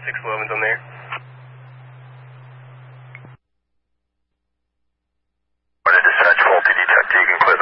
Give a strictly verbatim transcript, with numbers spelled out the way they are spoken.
six eleven's on there. Dispatch, faulty detect, you can clear